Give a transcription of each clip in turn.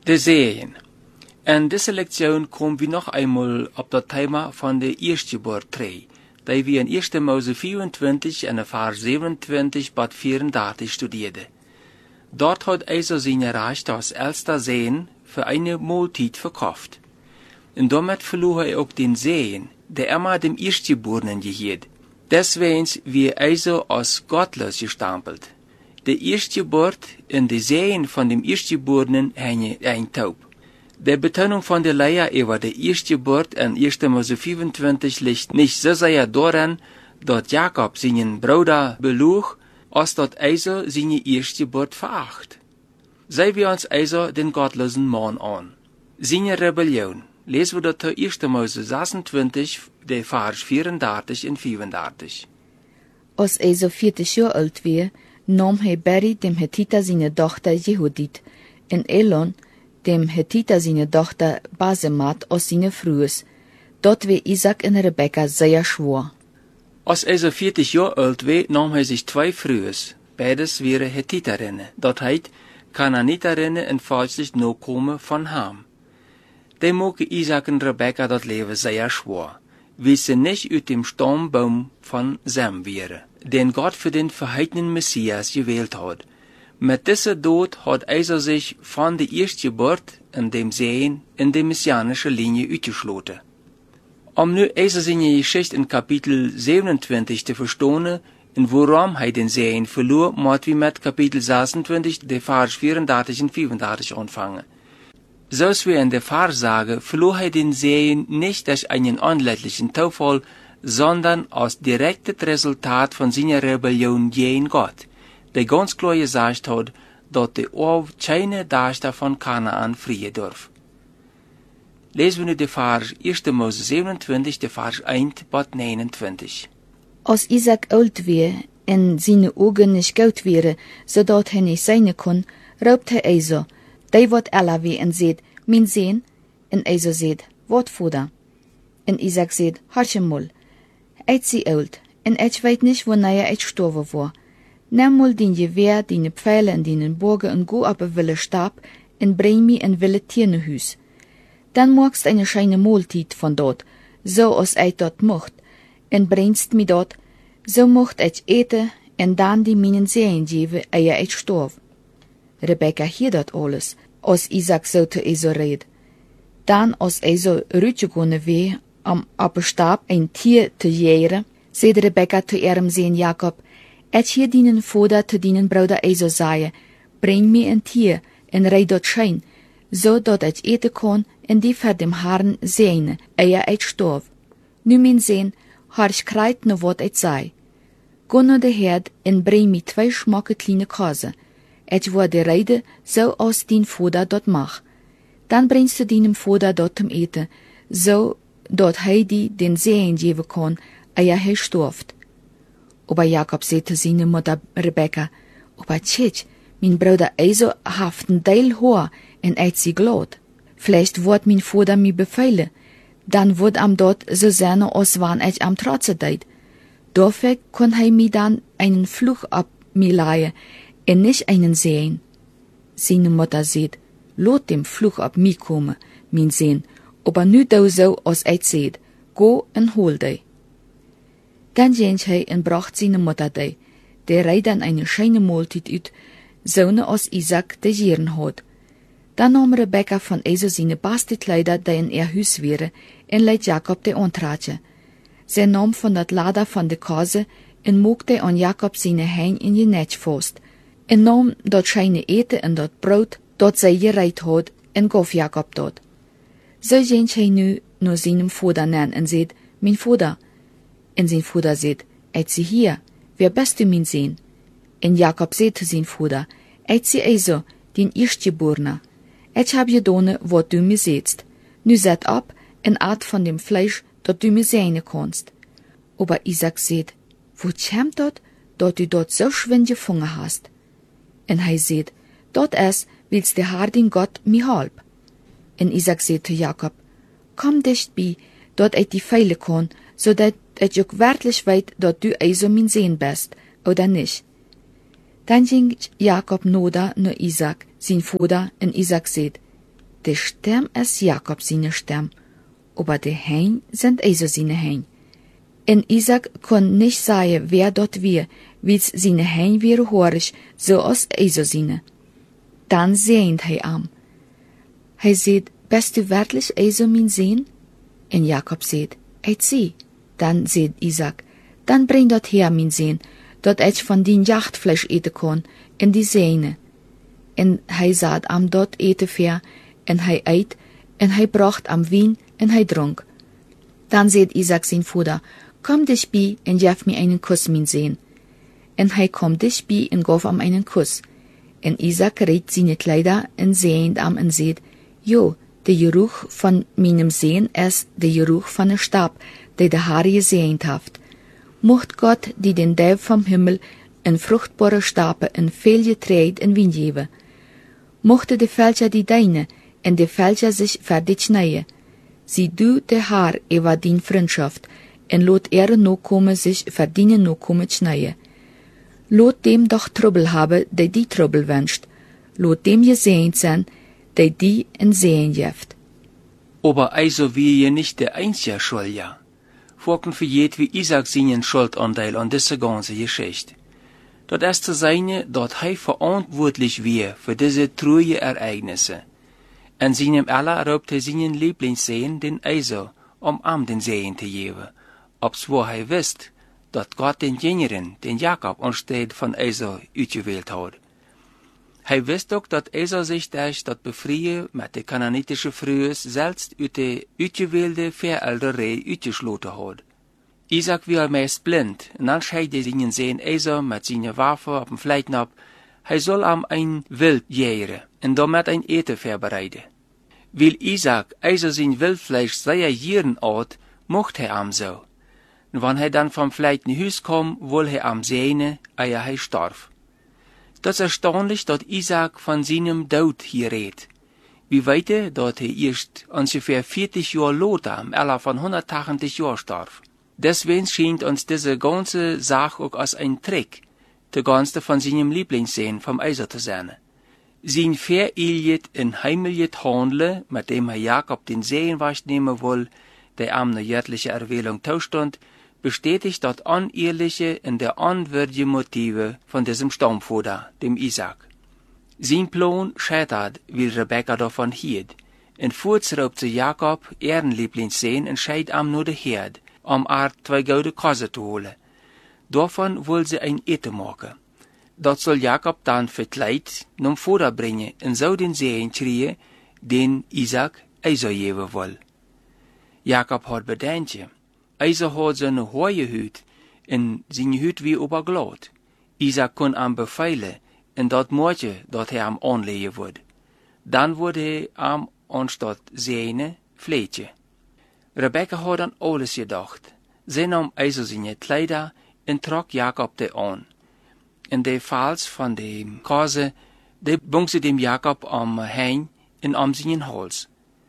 De Seen. In deze Lektion kommen wir noch einmal auf das Thema von der Erstgeburt terug, die wir in 1. Mose 24 en Vers 27 bis 34 studierten. Dort hat also seine Recht als älster Seen für eine Mahlzeit verkauft. Und damit verlor er auch den Sehen, der immer dem Erstgeborenen gehört. Deswegen wird also als gottlos gestempelt. Der Erstgeburt und die Sehen von dem Erstgeborenen hängen ein Taub. Die Betonung von der Lehre über die Erstgeburt in 1. Mose 25 liegt nicht so sehr daran, dass Jakob seinen Bruder belog, als dass also seine Erstgeburt veracht. Sehen wir uns also den gottlosen Mann an. Seine Rebellion. Lesen wir das 1. Mose 26, der Vers 34 und 35. Als so 40 Jahre alt war, nahm Beri dem Hethiter seine Tochter Jehudit, und Elon dem Hethiter seine Tochter Basemat aus seine Frühes. Dort war Isaac und Rebekka sehr schwor. Als so 40 Jahre alt war, nahm sich 2 Frühes. Beides wären Hethiterinnen. Das heißt, Kanaaniterinnen und falschlich Nachkommen von Ham. Die mogen Isaac und Rebekka das Leben sehr schwer, wie sie nicht aus dem Stammbaum von Sem wären, den Gott für den verheißenen Messias gewählt hat. Mit dieser Tod hat er sich von der Erstgeburt in dem Sehen in die messianische Linie ausgeschlossen. Um nu seine Geschichte in Kapitel 27 zu verstehen, und warum er den Sehen verlor, müssen wir mit Kapitel 26, der Vers 34 und 35 anfangen. Zoals wir in der Vers sagen, verlor er den Sehen nicht durch einen anlässlichen Zufall, sondern als direktes Resultat von seiner Rebellion gegen Gott, der ganz klar gesagt hat, dass der Orb keine Tochter von Kanaan fliehen darf. Lesen wir nu de Vers 1. Mose 27, de Vers 1 bis 29. Als Isaac alt war und seine Augen nicht gut wären, zodat nicht sehen kon, raubt Esau, die wat ella wie en seht, mein Sehen, en Esau seht, wat Vater. En Isaac seht, hartje mal, eit sie alt, en ich weet nicht, wanneer er gestorben war. Nimm mal den Gewehr, die Pfeile und den Bogen und go ab wille Stab en bring mi en wille Tiernehuis. Dann machst eine scheine Mahlzeit von dort, so als ich dort mocht, en bringst mi dort, so mocht ich eten en dann die meinen Sehen geben, ehe ich storf. Rebekka hier dat alles, als Isaac so zu Esau red. Dann als Esau rütgegangen war, ab Stab ein Tier zu jähren, seht Rebekka zu ihrem Sehen Jakob, ich hier dienen Vater zu dienen Bruder Esau sei, bring mir ein Tier en rijd dort schein, so dat ich eten kon en die voor dem Herrn sehen, ehe ich storf. Nu mein Sehen, har ich kreit no wat ich sei. Go naar de herd en bring mir 2 schmacke kleine Käse. Ich war de Reide, so als din Vater dort mach. Dann bringst du deinem Vater dort zum Eten, so dat die den Sehen geben kann, ehe storft. Aber Jakob sagte seine Mutter Rebekka, aber tschitsch, mein Bruder Esau haft ein Teil hoher, en ich sie glad. Vielleicht wird mein Vater mir befehlen, dann wird am dort so sein, als wann ich am Trotze deit. Dafür kann mir dann einen Fluch ab mir leihen, en nicht einen Sehen. Seine Mutter sagt, lot dem Fluch ab mir kommen, mein Sehen, aber nu do so, als ich seht, go en hol dei. Dann ging hij en bracht seine Mutter dei, der reid dann eine scheine Mahlzeit uit, so als Isaac de Jieren hat. Dann nahm Rebekka von Esau seine beste Kleider, die in ihr Hüs wären, en leid Jakob de Antratje. Sie nahm von dat Lader von de Käse en moogte an Jakob seine Hein in je Netsch fast, en nahm dat scheine Eten en dat Brot, dat zij gereid had, en gaf Jakob dat. So ging hij nu naar seinem Vater nen en zei, mein Vater. En sein Vater sagt, ich sie hier, wer bist du mein Sehen? En Jakob sagt zu sein Vater, ich sie Esau, den Erstgeborene. Ich hab gedone, wat du mir sätst. Nu set ab en at von dem Fleisch, dat du mir sehen kannst. Aber Isaac sagt, wo kämt dat du dort so schwind gefangen hast? En hij sagt, dat es, willst der Herr den Gott mir halb. En Isaac sagt zu Jakob, komm dicht bei, dat ich die Pfeile kann, so dat ich auch wirklich weet, dat du Esau mein Sehen bist, oder nicht. Dann ging Jakob noda naar Isaac, sein Vater, en Isaac sagt, de stem is Jakob seine stem, aber de Hein sind Esau seine Hein. En Isaac kon nicht sagen, wer dort wir, wie's seine Hein wäre horisch, so als Esau seine. Dann sehnt hij am. Hij seht, bist du wirklich Esau mein Sehn? En Jakob seht, eit sie. Dann seht Isaac, dann bring dort her mein Sehn, dort ich von din Jachtfleisch eten kon, in die Sehne. En hij saat am dort eten ver, en hij eit, en hij bracht am Wien, en hij dronk. Dann seht Isaac sein Vater, komm dich bi, en jef mir einen Kuss, mein Sehn. En hij kom dich bi, en gaf am einen Kuss. En Isaac redt seine Kleider, en sehnt am, en seht, jo, de Geruch von meinem Sehn ist de Geruch von der Stab, der de Haare gesehnt haft. Mocht Gott, die den Dev vom Himmel, en fruchtbare Stabe, en veel getreid en Wien geben. Mochte de Fälscher die deine, en de Fälscher sich fertig schneien. Sie du de Haar über din Freundschaft, en lot no komme sich verdienen no komme schneien. Lot dem doch Trouble habe, der die Trouble wünscht. Lot dem gesehnt sein, der die en sehen jeft. Aber also wie je nicht der einzige Schuldiger. Vorken verjeht wie Isaac seinen Schuldanteil an diese ganze Geschichte. Dort ist zu sein, dort hij verantwortlich wir für diese treue Ereignisse. En seinem aller raubt hij seinen Lieblingssehen, den Esau, am den Sehen zu geben, obwohl hij wist, dat Gott den Jüngeren, den Jakob, anstelle von Esau uitgewählt hat. Hij wist ook dat Esau sich durch dat befrieën met de kananitische Frühes selbst uit de uitgewählte Verälderei uitgesloten hat. Isaac war meist blind, en dan scheide seinen Sehen Esau met seine Waffe op dem Fleitnap, hij soll am ein Wild jähren, en damit ein Eten vorbereiten. Weil Isaac Esau sein Wildfleisch sehr jähren hat, mocht hij am so. En wann hij dan vom Fleiten Hus kom, will hij am sehne, eer hij starf. Das ist erstaunlich, dass Isaac von seinem Tod hier redet. Wir wissen, dass er erst ungefähr 40 Jahre später, am Alter von 180 Jahren starb. Deswegen scheint uns diese ganze Sache auch als ein Trick, der ganze von seinem Lieblingssehen vom Esau zu sein. Sein verehrt und heimliches Handeln, mit dem Herr Jakob den Sehen wahrnehmen will, der am eine göttliche Erwählung zustand, bestätigt das unehrliche und der unwürdige Motive von diesem Stammvater, dem Isaac. Sein Plan scheitert, wie Rebekka davon hielt. Und kurz raubt sie Jakob, ihren Lieblingssehen, und scheit am nur de Herd, Art 2 gouden kassen zu holen. Davon will sie ein Eten machen. Dat soll Jakob dann verkleid zum Vater bringen und so den Sehen kriegen, den Isaac Esau geben will. Jakob hat bedenken. Esau hat seine hohe Hüt, en seine Hüt wie oberglaut. Isaac kon am befehlen, en dat morgen, dat hij am anlegen wird. Dan wordt hij am anstatt Sehne, Fleetje. Rebekka hat an alles gedacht. Sie nam Esau seine Kleider en trok Jakob de an. En de Fals von dem Kase, de bung sie dem Jakob am Hein en am seinen Hals.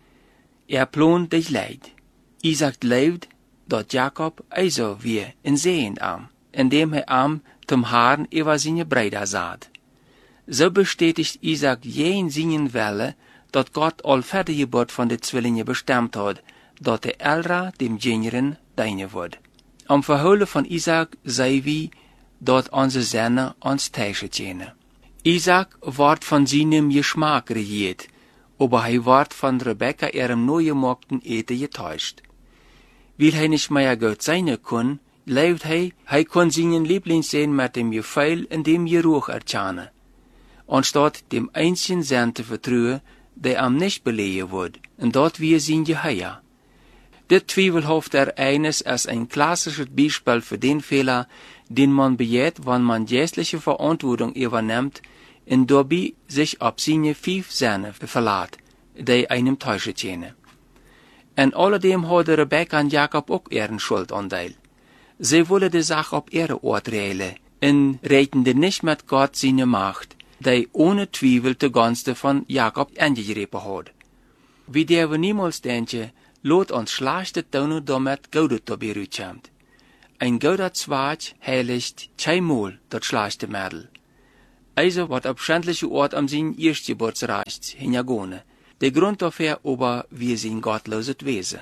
Plant dich leid. Isaac lebt, dat Jakob Esau weer in Sehen am, indem hij am zum Haaren über seine Brüder saat. So bestätigt Isaac jen seinen Welle, dat Gott all Vatergeburt von de Zwillingen bestimmt hat, dat der Ältere dem Jüngeren deine wird. Am Verholen von Isaac sei wie, dat onze Söhne ans Teische tjene. Isaac ward von seinem Geschmack regiert, aber hij ward von Rebekka ihrem neugemachten Eten getäuscht. Weil hij nicht mehr Gott sein kann, lebt hij kann seinen Lieblingssehen mit dem Gefeil und dem Geruch erkennen, anstatt dem einzigen Sinn zu vertrauen, der am nicht belegen wird, und dort wir sein Geheier. Das zweifelhafte Ereignis ist ein klassisches Beispiel für den Fehler, den man begeht, wenn man geistliche Verantwortung übernimmt und dabei sich auf seine 5 Söhne verlässt, die einem täuschen können. En alledem hadden Rebekka en Jakob ook ihren Schuldanteil. Sie wollen die Sache auf ihre Art regeln und rechnete nicht mit Gott seine Macht, die ohne Zweifel die ganze von Jakob angegriffen hat. Wir dürfen niemals denken, lot uns schlechte Töne damit Goudet dabei rüberkommt. Ein Goudet Zwaard heiligt zweimal das schlechte Mädel. Also wird auf schändliche Ort am sein Erstgeburtsrecht hingegangen, Der Grund dafür aber wir sind gottloses Wesen.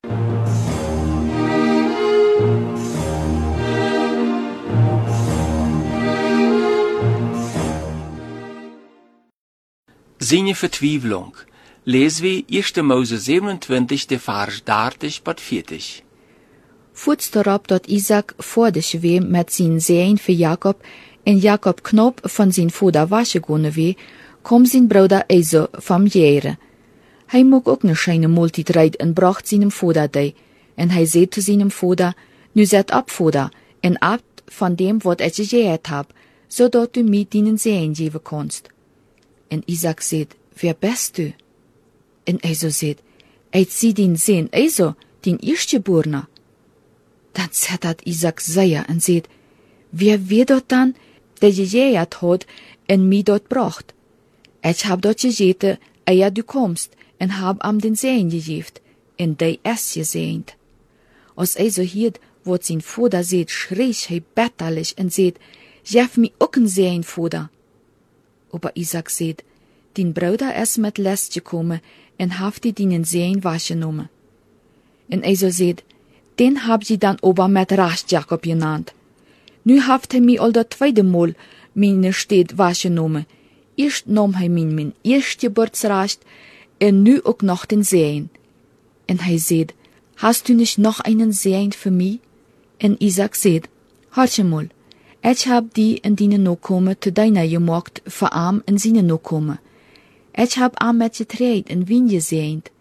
Seine Vertwieblung. Lesen wir 1. Mose 27, der Vers 30 bis 40. Voets daarop dat Isaac voor de schwee met zijn zeen voor Jacob en Jacob knop van zijn vader wasgegonnen wee, kwam zijn broeder Esau van Jere. Hij mocht ook een scheine multitreid en bracht zijn vader die. En hij zei te zijn vader, nu zet op vader, en ab van dem wat ik gegeerd heb, zodat u mij dienen zeen geven konst. En Isaac zei, wer bist du? En Esau zei, ik zie din zeen Esau, din eerstgeborene. Dan zettert Isaac zeer en zei, wer wie dat dan, der gejeerd had en mij dat bracht? Ik heb dat gegeten, eer du komst, en heb am den zeen gegeven, en die es gezeend. Als Esau hierd, wat zijn vader zei, schreef hij bitterlich en zei, geef mij ook een zeen, vader. Aber Isaac zei, din bruder is met lest gekomen, en heeft die dinen zeen wasgenomen. En Esau zei, den hab je dan ober met Recht Jacob genannt. Nu heeft hij mij al dat tweede Mal meine Steed wasgenomen. Eerst nam hij mijn Erstgeburtsrecht en nu ook nog den Seen. En hij zei, hast du nicht noch einen Seen für mich? En Isaac zei, hoortje mal, ich hab die in dine Nachkommen te deiner gemacht, für arm in seine Nachkommen. Ich hab arm met getreid en wien gezeend.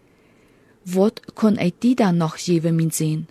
Wat kon ich die dan noch geven, mein Seen?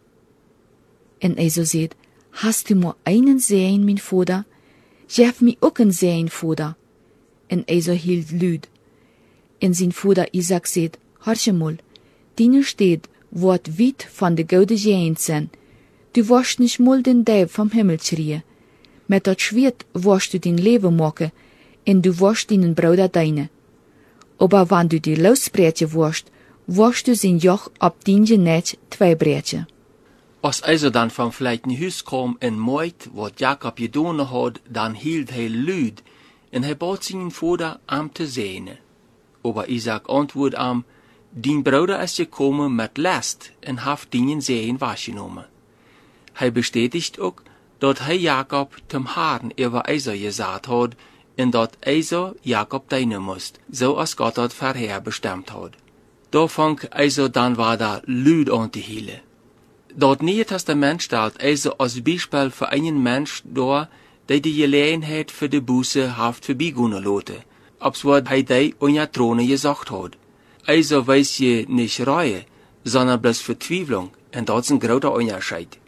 En Esau zei, hast du nur einen Seen, mein Vater? Geef mir ook een Seen, Vater. En Esau hield lüd. En zijn vader Isaac zei, hoortje mal, dine steed wordt wit van de gouden geënt zijn. Du wirst nicht mal den Deib vom Himmel schreien. Met dat Schwert wirst du din Leben machen, en du wirst deinen Bruder deine. Aber wenn du die losbrechen wirst du sein Joch ab din Genetz zwei brechen. Als Esau dann vom vleiten huis kwam en moit wat Jacob gedaan had, dan hield hij luid en hij bat zijn vader am te zenen. Aber Isaac antwoord am, din bruder is gekomen met last en heeft dien zeen wasgenomen. Hij bestätigt ook dat hij Jacob zum Haaren über Esau gesagt had en dat Esau Jacob dienen moest, zoals God dat vorher bestemd had. Da fang Esau dan wieder luid an te hielen. Dat Nieuwe Testament stelt Esau als Beispiel für einen Mensch dar, der die Gelegenheit für die Buße haft vorbeigehen lassen, ob's wat hij die an der Throne gesagt hat. Esau weiß je nicht Reue, sondern bloß Vertwieblung, en dat is een groter Unterschied.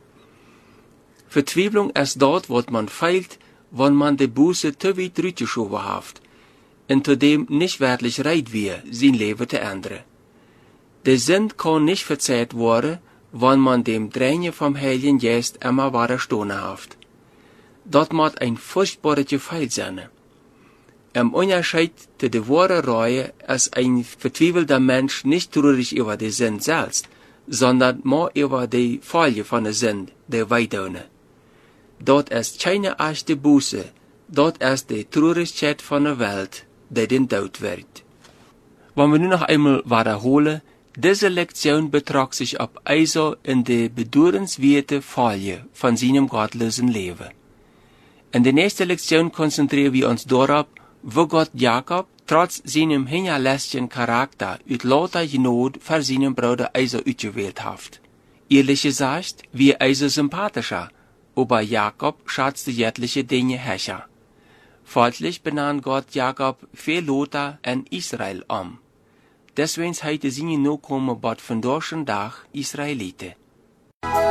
Vertwieblung ist dort, wat man feilt, wann man die Buße te weit rütgeschoben haft, en zudem nicht wirklich reit wir, sein Leben zu ändern. Der Sünd kann nicht verzeiht worden, wann man dem Drängen vom Heiligen Geist immer widerstehen haft. Dat moet ein furchtbares Gefühl sein. Im Unterschied zu der wahren Reue ist ein vertwievelter Mensch nicht traurig über die Sünd selbst, sondern mehr über die Folge von der Sünd, der Weidone. Dort ist keine echte Buße, dort ist die Traurigkeit von der Welt, die den Tod wird. Wenn wir nun noch einmal wiederholen, diese Lektion betrug sich auf Esau in die bedauernswerte Folge von seinem gottlosen Leben. In der nächsten Lektion konzentrieren wir uns darauf, wo Gott Jakob trotz seinem hinterlästigen Charakter uit lauter Genot für seinen Bruder Esau ausgewählt hat. Ehrlich gesagt, wir Esau sympathischer, aber Jakob schatzte jegliche Dinge herrscher. Folglich benannt Gott Jakob viel Lothar en Israel um. Deswegen heite seine Nachkommen bald von deutschen Dach Israeliten.